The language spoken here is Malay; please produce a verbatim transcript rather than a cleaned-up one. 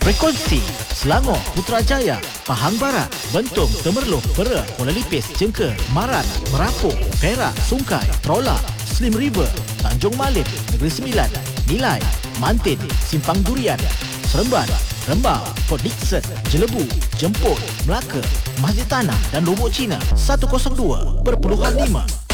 Frekuensi Selangor, Putrajaya, Pahang Barat, Bentong, Temerloh, Pera, Kuala Lipis, Cengker, Maran, Merapuk, Perak, Sungai, Trola, Slim River, Tanjung Malim, Negeri Sembilan, Nilai, Mantin, Simpang Durian, Seremban, Rembau, Port Dickson, Jelebu, Jemput, Melaka, Masjid Tanah dan Lubuk Cina seratus dua perpuluhan lima.